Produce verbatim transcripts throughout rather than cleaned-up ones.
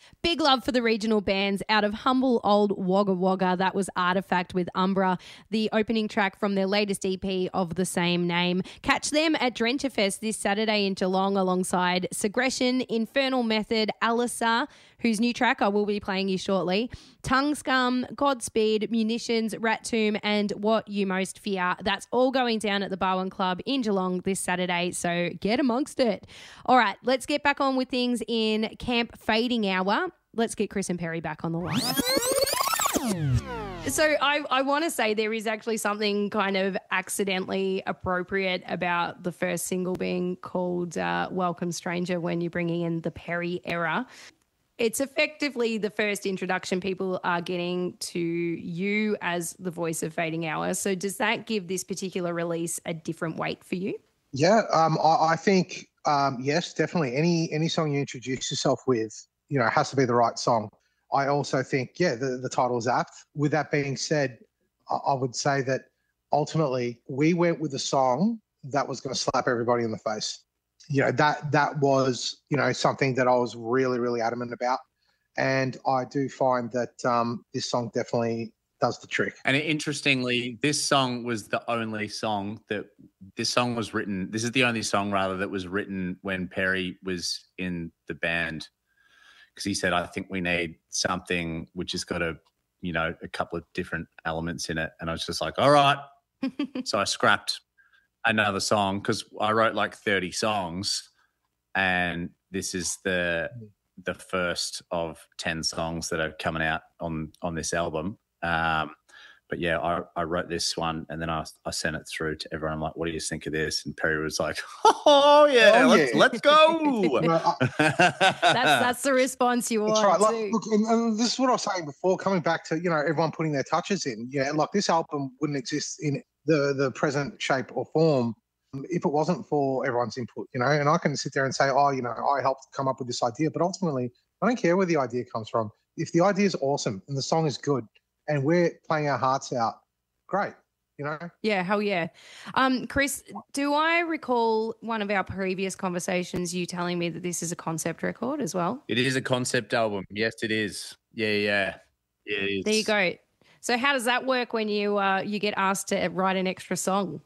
Big love for the regional bands out of humble old Wagga Wagga. That was Artifact with Umbra, the opening track from their latest E P of the same name. Catch them at Drencherfest this Saturday in Geelong alongside Segression, Infernal Method, Alisa, whose new track I will be playing you shortly, Tongue Scum, Godspeed, Munitions, Rat Tomb, and What You Most Fear. That's all going down at the Barwon Club in Geelong this Saturday, so get amongst it. All right, let's get back on with things in Camp Fading Hour. Let's get Chris and Perry back on the line. So I, I want to say there is actually something kind of accidentally appropriate about the first single being called uh, Welcome Stranger when you're bringing in the Perry era. It's effectively the first introduction people are getting to you as the voice of Fading Hour. So does that give this particular release a different weight for you? Yeah, um, I, I think, um, yes, definitely. Any any song you introduce yourself with, you know, it has to be the right song. I also think, yeah, the, the title is apt. With that being said, I, I would say that ultimately we went with a song that was going to slap everybody in the face. You know, that that was, you know, something that I was really, really adamant about. And I do find that um, this song definitely does the trick. And interestingly, this song was the only song that this song was written. This is the only song, rather, that was written when Perry was in the band. Because he said, I think we need something which has got a, you know, a couple of different elements in it. And I was just like, all right. So I scrapped another song because I wrote like thirty songs, and this is the the first of ten songs that are coming out on on this album. Um, but yeah, I, I wrote this one and then I, I sent it through to everyone. I'm like, what do you think of this? And Perry was like, oh yeah, Oh, let's yeah. let's go. Well, I- That's that's the response you That's want right. too. Like, look, and, and this is what I was saying before, coming back to, you know, everyone putting their touches in. Yeah, like this album wouldn't exist in the the present shape or form if it wasn't for everyone's input, you know. And I can sit there and say, oh, you know, I helped come up with this idea, but ultimately, I don't care where the idea comes from. If the idea is awesome and the song is good and we're playing our hearts out, great, you know. Yeah, hell yeah. Um, Chris, do I recall one of our previous conversations you telling me that this is a concept record as well? It is a concept album. Yes, it is. Yeah, yeah. Yeah, it is. There you go. So how does that work when you uh, you get asked to write an extra song?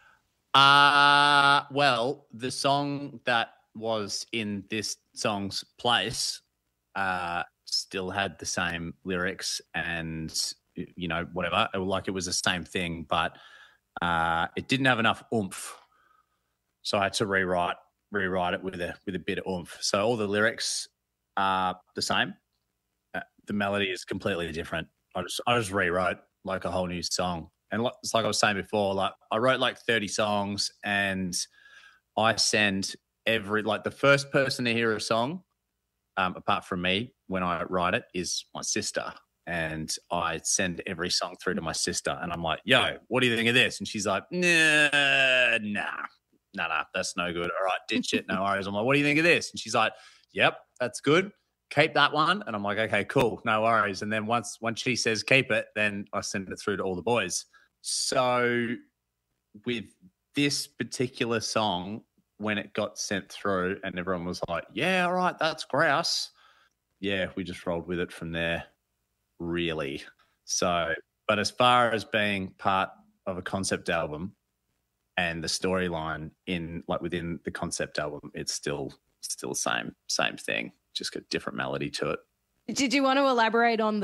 Uh, well, the song that was in this song's place uh, still had the same lyrics and, you know, whatever. Like it was the same thing, but uh, it didn't have enough oomph. So I had to rewrite rewrite it with a with a bit of oomph. So all the lyrics are the same. Uh, the melody is completely different. I just I just rewrote like a whole new song. And like, it's like I was saying before, like I wrote like thirty songs and I send every, like the first person to hear a song, um, apart from me when I write it, is my sister. And I send every song through to my sister and I'm like, yo, what do you think of this? And she's like, nah, nah, nah, nah, that's no good. All right, ditch it, no worries. I'm like, what do you think of this? And she's like, yep, that's good. Keep that one. And I'm like, okay, cool, no worries. And then once once she says keep it, then I send it through to all the boys. So with this particular song, when it got sent through and everyone was like, yeah, all right, that's grouse. Yeah, we just rolled with it from there, really. So, but as far as being part of a concept album and the storyline in like within the concept album, it's still still the same, same thing, just got a different melody to it. Did you want to elaborate on the